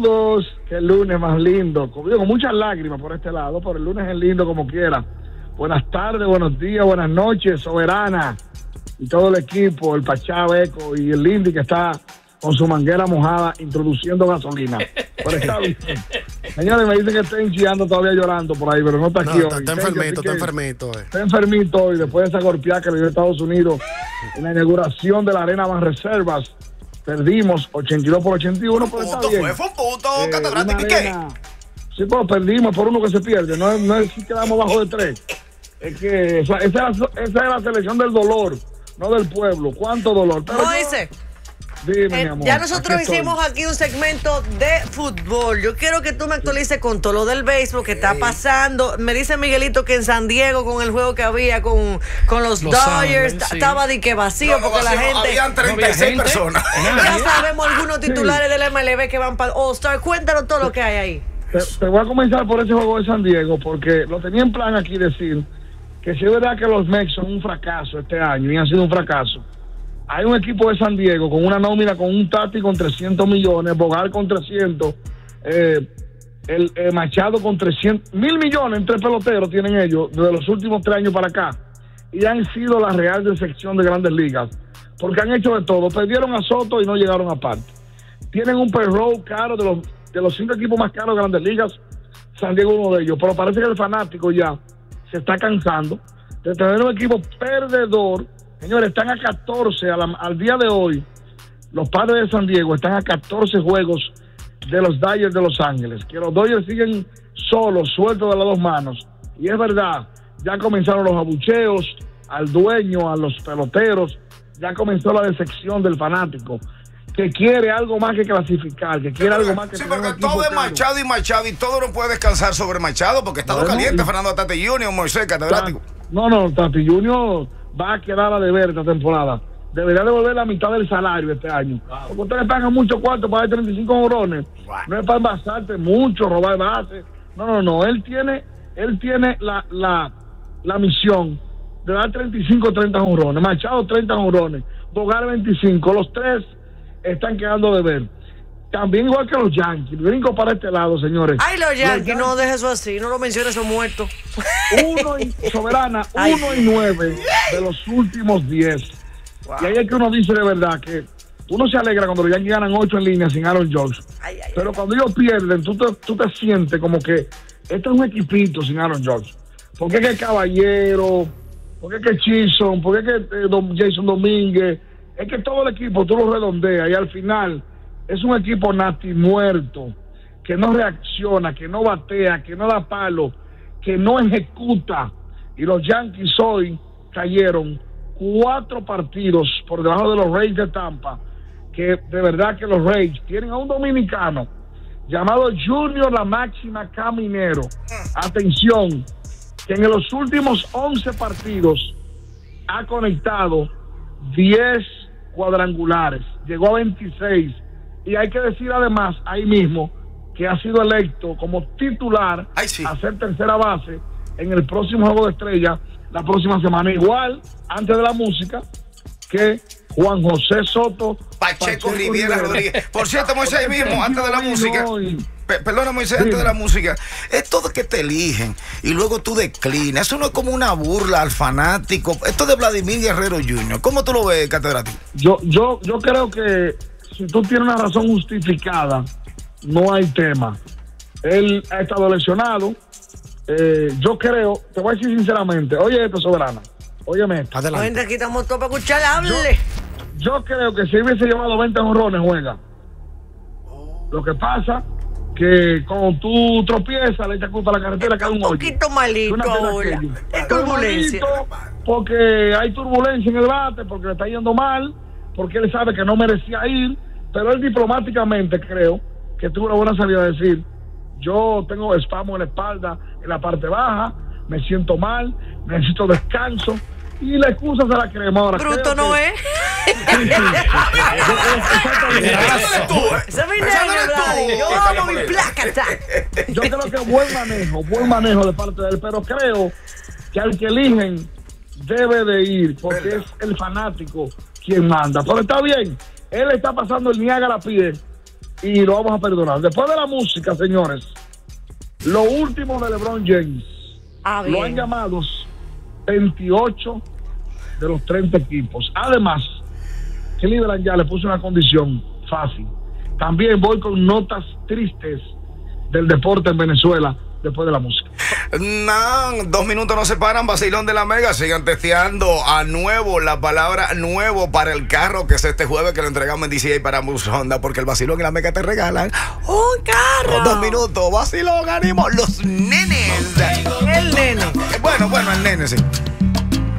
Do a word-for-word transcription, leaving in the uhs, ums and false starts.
Saludos, que el lunes más lindo, con, con muchas lágrimas por este lado, pero el lunes es lindo como quiera. Buenas tardes, buenos días, buenas noches, Soberana y todo el equipo, el Pachá Beco y el Lindy que está con su manguera mojada introduciendo gasolina. Pero está bien. Señores, me dicen que está hinchando todavía llorando por ahí, pero no está aquí no, hoy. Está, está enfermito, está enfermito. Eh. Está enfermito hoy, después de esa golpeada que le dio Estados Unidos en la inauguración de la Arena Banreservas. Perdimos ochenta y dos por ochenta y uno, pero está bien. Fue un punto, eh, catedrático, ¿y qué? Sí, pero perdimos por uno que se pierde. No, no es que quedamos bajo de tres. Es que esa, esa, es la, esa es la selección del dolor, no del pueblo. ¿Cuánto dolor? ¿Cómo dice? Dime, eh, mi amor. ya nosotros aquí hicimos estoy. aquí un segmento de fútbol. Yo quiero que tú me actualices con todo lo del béisbol que está pasando. Me dice Miguelito que en San Diego, con el juego que había con, con los, los Dodgers, sí. estaba de que vacío, no, porque vacío, la gente. Habían treinta y seis no personas. Ya sabemos algunos titulares sí. del M L B que van para All-Star. Cuéntanos todo lo que hay ahí. Te, te voy a comenzar por ese juego de San Diego, porque lo tenía en plan aquí decir que si es verdad que los Mets son un fracaso este año y han sido un fracaso. Hay un equipo de San Diego con una nómina con un Tati con trescientos millones, Bogar con trescientos, eh, el eh, Machado con trescientos, mil millones en tres peloteros tienen ellos desde los últimos tres años para acá. Y han sido la real decepción de Grandes Ligas, porque han hecho de todo. Perdieron a Soto y no llegaron a parte. Tienen un payroll caro de los, de los cinco equipos más caros de Grandes Ligas, San Diego uno de ellos. Pero parece que el fanático ya se está cansando de tener un equipo perdedor. Señores, están a catorce a la, al día de hoy. Los Padres de San Diego están a catorce juegos de los Dodgers de Los Ángeles. Que los Dodgers siguen solos, sueltos de las dos manos. Y es verdad, ya comenzaron los abucheos al dueño, a los peloteros. Ya comenzó la decepción del fanático, que quiere algo más que clasificar, que quiere sí, algo más que... Sí, porque todo es Machado y Machado, y todo no puede descansar sobre Machado, porque está bueno, caliente, y... Fernando Tatis junior, Moisés, catedrático. No, no, Tatis junior va a quedar a deber esta temporada. Debería devolver la mitad del salario este año. Wow. Porque ustedes pagan mucho cuarto para dar treinta y cinco jorrones. Wow. No es para envasarte mucho, robar bases. No, no, no. Él tiene, él tiene la, la, la misión de dar treinta y cinco, treinta jorrones. Machado, treinta jorrones. Bogar, veinticinco. Los tres están quedando de ver. También igual que los Yankees. Brinco para este lado, señores. Ay, los Yankees, Yankees no dejes eso así. No lo menciones, son muertos. Uno y, Soberana, ay, uno y nueve de los últimos diez. Wow. Y ahí es que uno dice de verdad que uno se alegra cuando los Yankees ganan ocho en línea sin Aaron Judge. Ay, ay, pero ay. Cuando ellos pierden, tú te, tú te sientes como que este es un equipito sin Aaron Judge. ¿Por qué que Caballero? ¿Por qué que Chisholm? ¿Por qué que eh, Don Jason Domínguez? Es que todo el equipo tú lo redondeas y al final es un equipo nati muerto, que no reacciona, que no batea, que no da palo, que no ejecuta. Y los Yankees hoy cayeron cuatro partidos por debajo de los Rays de Tampa, que de verdad que los Rays tienen a un dominicano llamado Junior La Máxima Caminero. Atención, que en los últimos once partidos ha conectado diez cuadrangulares, llegó a veintiséis, y hay que decir además ahí mismo que ha sido electo como titular Ay, sí. a ser tercera base en el próximo Juego de Estrella la próxima semana, igual antes de la música que Juan José Soto Pacheco, Pacheco Riviera Rodríguez. Por cierto, Moisés, mismo antes de la música, perdona Moisés, antes de la música, esto de que te eligen y luego tú declinas, eso no es como una burla al fanático. Esto de Vladimir Guerrero junior, ¿cómo tú lo ves, catedrático? Yo, yo, yo creo que si tú tienes una razón justificada, no hay tema. Él ha estado lesionado. Eh, yo creo, te voy a decir sinceramente, oye esto, Soberana, óyeme esto. Adelante. Aquí estamos todos para escuchar, hable. Yo, yo creo que si hubiese llevado veinte honrones, juega. Lo que pasa que cuando tú tropiezas, le echas culpa a la carretera, cae un hoyo. Un poquito malito ahora. Es turbulencia. Porque hay turbulencia en el bate, porque le está yendo mal, porque él sabe que no merecía ir, pero él diplomáticamente creo que tuvo una buena salida de decir: yo tengo espasmo en la espalda, en la parte baja, me siento mal, necesito descanso, y la excusa se la creemos ahora. Bruto no es. Ese es mi negro, yo amo mi placa. Yo creo que buen manejo, buen manejo de parte de él, pero creo que al que eligen debe de ir, porque es el fanático quien manda. Pero está bien, él está pasando el Niágara Pie y lo vamos a perdonar. Después de la música, señores, lo último de LeBron James, ah, lo han llamado veintiocho de los treinta equipos. Además, Cleveland ya le puso una condición fácil. También voy con notas tristes del deporte en Venezuela después de la música. No, dos minutos nos separan. Vacilón de la Mega. Sigan testeando a nuevo la palabra nuevo para el carro, que es este jueves que lo entregamos en D C A para Bus Honda, porque el Vacilón y la Mega te regalan un carro. Dos minutos. Vacilón, ánimo. Los nenes. El nene. Bueno, bueno, el nene, sí.